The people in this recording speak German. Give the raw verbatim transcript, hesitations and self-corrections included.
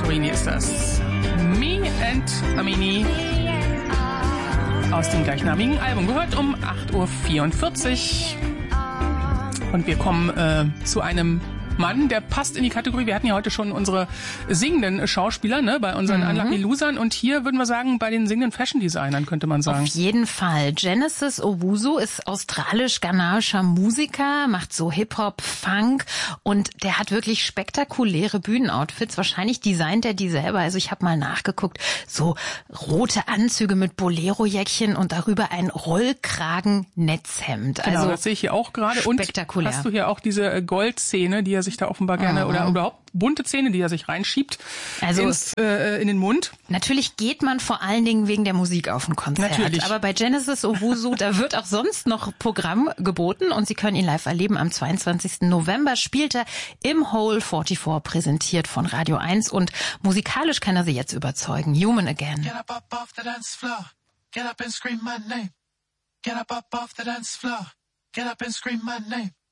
Santorini ist das. Me and Amini aus dem gleichnamigen Album. Gehört um acht Uhr vierundvierzig. Und wir kommen äh, zu einem Mann, der passt in die Kategorie. Wir hatten ja heute schon unsere singenden Schauspieler, ne, bei unseren mhm. Unlucky Losern. Und hier würden wir sagen, bei den singenden Fashion Designern könnte man sagen. Auf jeden Fall. Genesis Owusu ist australisch-ghanaischer Musiker, macht so Hip-Hop, Funk und der hat wirklich spektakuläre Bühnenoutfits. Wahrscheinlich designt er die selber. Also ich habe mal nachgeguckt. So rote Anzüge mit Bolero-Jäckchen und darüber ein Rollkragen-Netzhemd. Genau, also das sehe ich hier auch gerade. Spektakulär. Und hast du hier auch diese Goldzähne, die er sich da offenbar gerne, oh. oder überhaupt bunte Zähne, die er sich reinschiebt also ins, äh, in den Mund. Natürlich geht man vor allen Dingen wegen der Musik auf ein Konzert. Natürlich. Aber bei Genesis Owusu, da wird auch sonst noch Programm geboten und Sie können ihn live erleben. Am zweiundzwanzigsten November spielt er im Hole vierundvierzig, präsentiert von Radio eins und musikalisch kann er Sie jetzt überzeugen. Human Again. Get up, up off the dance floor. Get up and scream my name. Get up, up off the dance floor. Get up and scream my name.